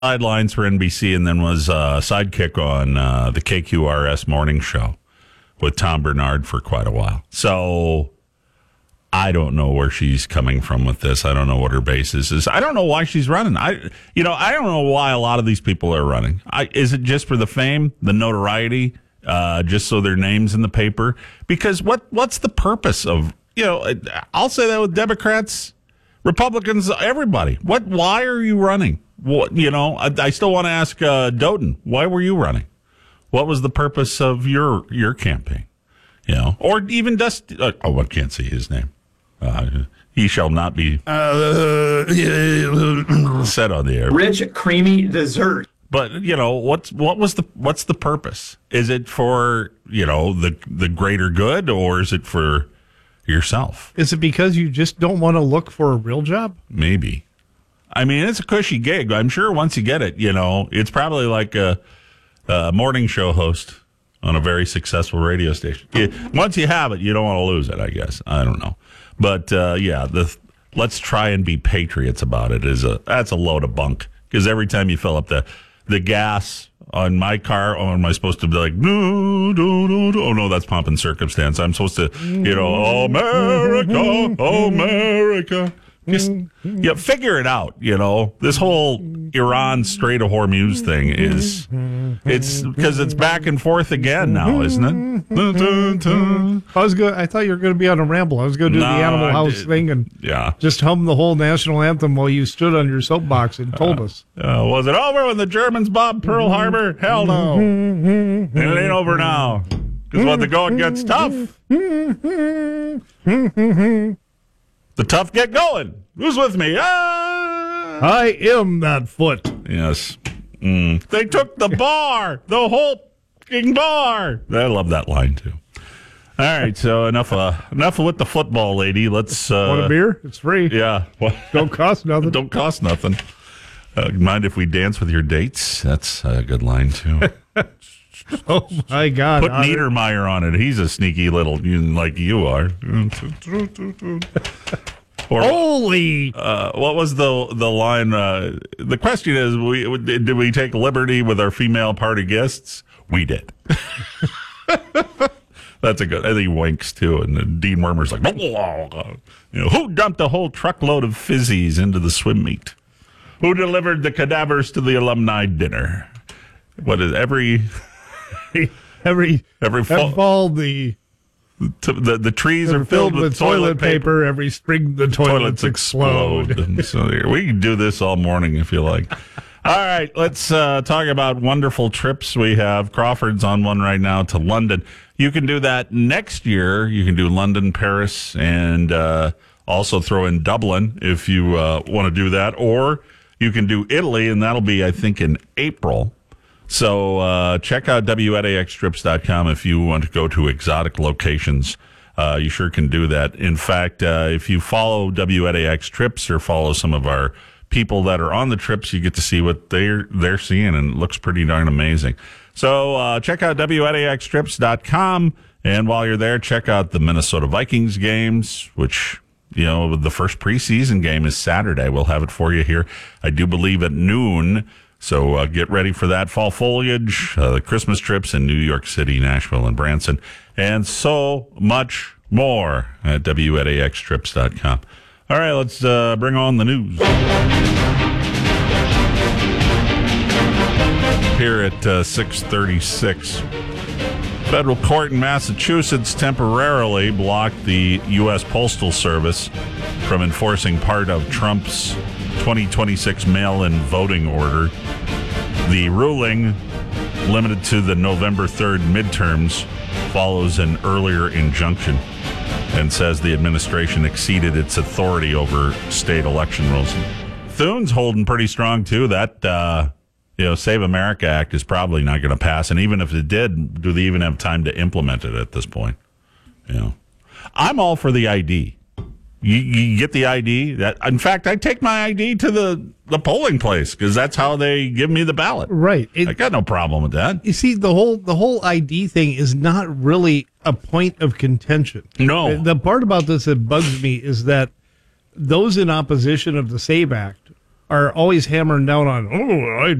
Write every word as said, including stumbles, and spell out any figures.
sidelines for N B C and then was a sidekick on uh, the K Q R S morning show with Tom Bernard for quite a while. So I don't know where she's coming from with this. I don't know what her basis is. I don't know why she's running. I, you know, I don't know why a lot of these people are running. I, is it just for the fame, the notoriety, uh, just so their name's in the paper? Because what what's the purpose of, you know, I'll say that with Democrats, Republicans, everybody. What? Why are you running? What, you know, I, I still want to ask uh, Doughton, why were you running? What was the purpose of your your campaign? You know, or even Dusty. Uh, oh, I can't see his name. Uh, he shall not be uh, said on the air. Rich, creamy dessert. But you know, what's what was the what's the purpose? Is it for, you know, the the greater good, or is it for yourself? Is it because you just don't want to look for a real job? Maybe. I mean, it's a cushy gig. I'm sure once you get it, you know, it's probably like a, a morning show host on a very successful radio station. You, once you have it, you don't want to lose it, I guess. I don't know. But, uh, yeah, the let's try and be patriots about it is a that's a load of bunk. Because every time you fill up the, the gas on my car, oh, am I supposed to be like, no, no, no, no. Oh, no, that's pomp and circumstance. I'm supposed to, you know, oh, America, oh, America. Just, yeah, figure it out, you know. This whole Iran Strait of Hormuz thing is, it's because it's back and forth again now, isn't it? I was good. I thought you were going to be on a ramble. I was going to do No, the Animal I House did. thing and Yeah. just hum the whole national anthem while you stood on your soapbox and told Uh, us. Uh, was it over when the Germans bombed Pearl Harbor? Hell no. It ain't over now. Because when the going gets tough, the tough get going. Who's with me? Ah! I am that foot. Yes. Mm. They took the bar, the whole fucking bar. I love that line too. All right, so enough. Uh, enough with the football lady. Let's. Uh, Want a beer? It's free. Yeah. Well, Don't cost nothing. don't cost nothing. Uh, mind if we dance with your dates? That's a good line too. Oh my God! Put Otter. Niedermeyer on it. He's a sneaky little, you like you are. Or, Holy! uh, what was the the line? Uh, the question is, we did we take liberty with our female party guests? We did. That's a good. I think he winks too, and then Dean Wormer's like, you know, who dumped a whole truckload of fizzies into the swim meet? Who delivered the cadavers to the alumni dinner? What is every every every fall, every fall the t- the the trees they're are filled with, toilet paper. Every spring the toilets, Toilets explode. explode. And so there, we can do this all morning if you like. All right, let's uh, talk about wonderful trips we have. Crawford's on one right now to London. You can do that next year. You can do London, Paris, and uh, also throw in Dublin if you uh, want to do that. Or you can do Italy, and that'll be, I think, in April. So uh, check out W N A X trips dot com if you want to go to exotic locations. Uh, you sure can do that. In fact, uh, if you follow W N A X Trips or follow some of our people that are on the trips, you get to see what they're they're seeing, and it looks pretty darn amazing. So uh, check out W N A X trips dot com, and while you're there, check out the Minnesota Vikings games, which, you know, the first preseason game is Saturday. We'll have it for you here, I do believe, at noon. So uh, get ready for that. Fall foliage, uh, the Christmas trips in New York City, Nashville, and Branson, and so much more at W N A X trips dot com. All right, let's uh, bring on the news. Here at uh, six thirty-six. Federal court in Massachusetts temporarily blocked the U S Postal Service from enforcing part of Trump's twenty twenty-six mail-in voting order. The ruling, limited to the November third midterms, follows an earlier injunction and says the administration exceeded its authority over state election rules. Thune's holding pretty strong, too. That, uh, you know, Save America Act is probably not going to pass. And even if it did, do they even have time to implement it at this point? You know, I'm all for the I D. You, you get the I D. That, in fact, I take my I D to the, the polling place because that's how they give me the ballot. Right. It, I got no problem with that. You see, the whole the whole I D thing is not really a point of contention. No. The part about this that bugs me is that those in opposition of the SAVE Act are always hammering down on, oh, I